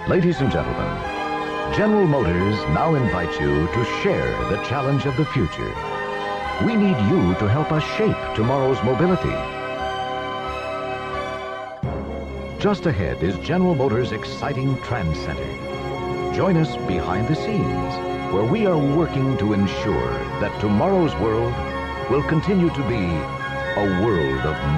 Ladies and gentlemen, General Motors now invites you to share the challenge of the future. We need you to help us shape tomorrow's mobility. Just ahead is General Motors' exciting Trans Center. Join us behind the scenes, where we are working to ensure that tomorrow's world will continue to be a world of